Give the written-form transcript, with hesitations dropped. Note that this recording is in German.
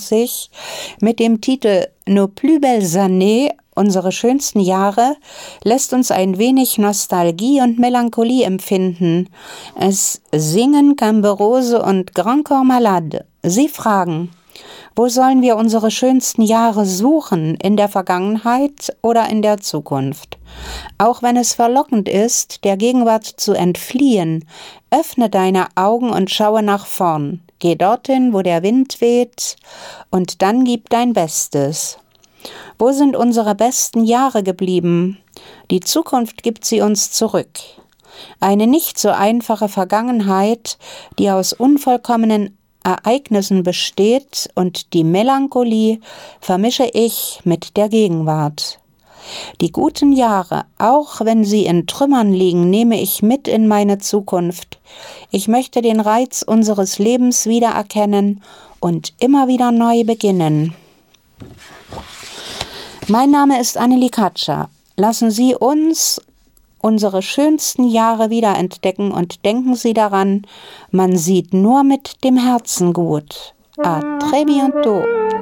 1993 mit dem Titel Nos plus belles années, unsere schönsten Jahre, lässt uns ein wenig Nostalgie und Melancholie empfinden. Es singen Camberose und Grand Corps Malade. Sie fragen: Wo sollen wir unsere schönsten Jahre suchen, in der Vergangenheit oder in der Zukunft? Auch wenn es verlockend ist, der Gegenwart zu entfliehen, öffne deine Augen und schaue nach vorn. Geh dorthin, wo der Wind weht, und dann gib dein Bestes. Wo sind unsere besten Jahre geblieben? Die Zukunft gibt sie uns zurück. Eine nicht so einfache Vergangenheit, die aus unvollkommenen Ereignissen besteht, und die Melancholie vermische ich mit der Gegenwart. Die guten Jahre, auch wenn sie in Trümmern liegen, nehme ich mit in meine Zukunft. Ich möchte den Reiz unseres Lebens wiedererkennen und immer wieder neu beginnen. Mein Name ist Annelie Katscher. Lassen Sie uns unsere schönsten Jahre wiederentdecken und denken Sie daran, man sieht nur mit dem Herzen gut. À très bientôt.